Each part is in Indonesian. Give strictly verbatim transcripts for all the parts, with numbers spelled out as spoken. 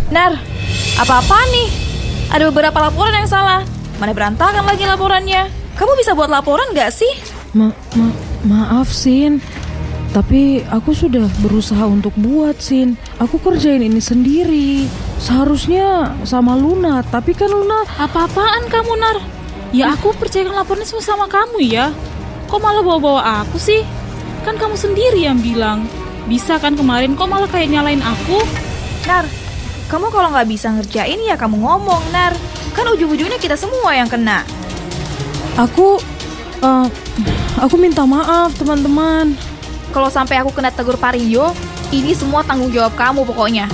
Nar, apa-apa nih? Ada beberapa laporan yang salah. Mana berantakan lagi laporannya. Kamu bisa buat laporan gak sih? Ma, ma, maaf Sin, tapi aku sudah berusaha untuk buat Sin. Aku kerjain ini sendiri. Seharusnya sama Luna, tapi kan Luna... Apa-apaan kamu, Nar? Ya aku percayakan laporannya semua sama kamu ya. Kok malah bawa-bawa aku sih? Kan kamu sendiri yang bilang. Bisa kan kemarin, kok malah kayak nyalain aku? Nar, kamu kalau gak bisa ngerjain ya kamu ngomong, Nar. Kan ujung-ujungnya kita semua yang kena. Aku... Uh, aku minta maaf teman-teman. Kalau sampai aku kena tegur Pak Rio, ini semua tanggung jawab kamu pokoknya.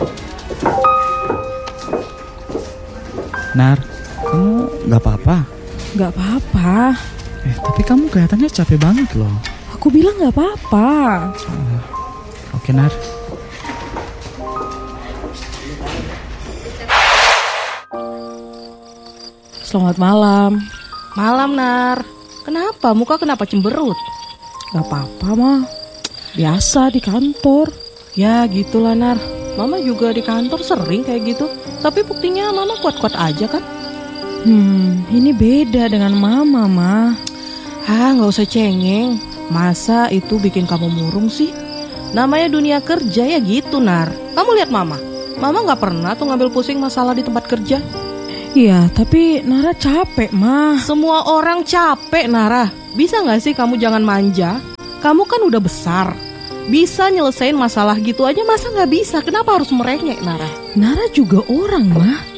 Nar, kamu gak apa-apa? Gak apa-apa. Eh, tapi kamu kelihatannya capek banget loh. Aku bilang gak apa-apa. uh, Oke, Nar. Selamat malam. Malam, Nar. Kenapa? Muka kenapa cemberut? Gak apa-apa, mah. Biasa di kantor. Ya, gitulah, Nar. Mama juga di kantor sering kayak gitu. Tapi buktinya Mama kuat-kuat aja kan? Hmm, ini beda dengan Mama, mah. Ah, gak usah cengeng. Masa itu bikin kamu murung sih? Namanya dunia kerja ya gitu, Nar. Kamu lihat Mama. Mama gak pernah tuh ngambil pusing masalah di tempat kerja. Iya, tapi Nara capek, mah. Semua orang capek, Nara. Bisa gak sih kamu jangan manja? Kamu kan udah besar. Bisa nyelesain masalah gitu aja, masa gak bisa? Kenapa harus merengek, Nara? Nara juga orang, mah.